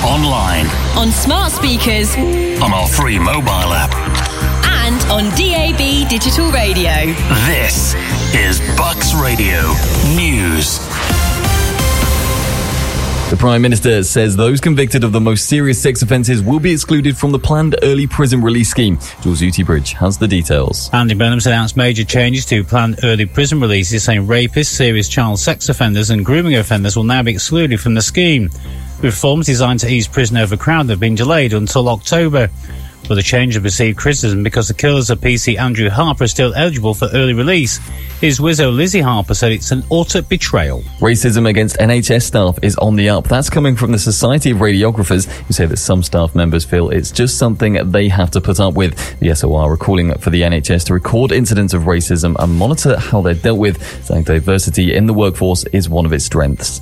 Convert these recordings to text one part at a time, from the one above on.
online, on smart speakers, on our free mobile app, and on DAB digital radio. This is Bucks Radio News. The Prime Minister says those convicted of the most serious sex offences will be excluded from the planned early prison release scheme. Jules Utibridge has the details. Andy Burnham's announced major changes to planned early prison releases, saying rapists, serious child sex offenders and grooming offenders will now be excluded from the scheme. Reforms designed to ease prison overcrowding have been delayed until October. But the change has received criticism because the killers of PC Andrew Harper are still eligible for early release. His widow Lizzie Harper said it's an utter betrayal. Racism against NHS staff is on the up. That's coming from the Society of Radiographers, who say that some staff members feel it's just something they have to put up with. The SOR are calling for the NHS to record incidents of racism and monitor how they're dealt with, saying diversity in the workforce is one of its strengths.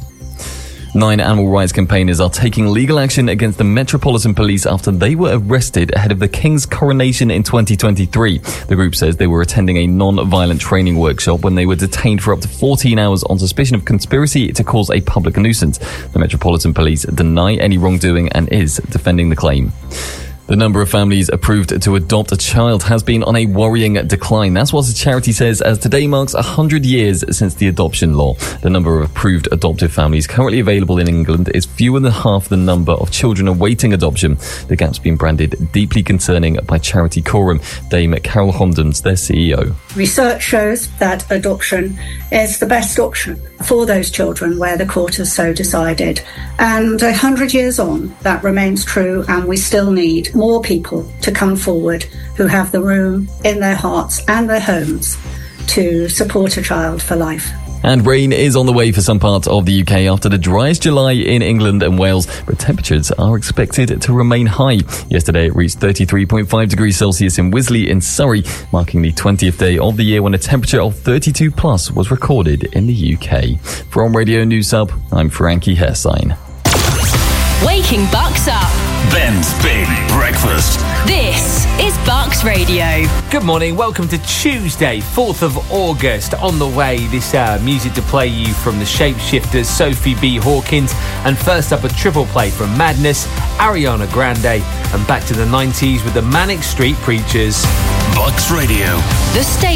9 animal rights campaigners are taking legal action against the Metropolitan Police after they were arrested ahead of the King's coronation in 2023. The group says they were attending a non-violent training workshop when they were detained for up to 14 hours on suspicion of conspiracy to cause a public nuisance. The Metropolitan Police deny any wrongdoing and is defending the claim. The number of families approved to adopt a child has been on a worrying decline. That's what the charity says, as today marks 100 years since the adoption law. The number of approved adoptive families currently available in England is fewer than half the number of children awaiting adoption. The gap's been branded deeply concerning by charity Coram. Dame Carol Homdens, their CEO. Research shows that adoption is the best option for those children where the court has so decided. And 100 years on, that remains true, and we still need more people to come forward who have the room in their hearts and their homes to support a child for life. And rain is on the way for some parts of the UK after the driest July in England and Wales, but temperatures are expected to remain high. Yesterday it reached 33.5 degrees Celsius in Wisley in Surrey, marking the 20th day of the year when a temperature of 32 plus was recorded in the UK. From Radio News Hub, I'm Frankie Hersign. Waking Bucks up. Ben's Big Breakfast. This is Bucks Radio. Good morning. Welcome to Tuesday, 4th of August. On the way, this music to play you from the Shapeshifters, Sophie B. Hawkins. And first up, a triple play from Madness, Ariana Grande, and back to the 90s with the Manic Street Preachers. Bucks Radio. The station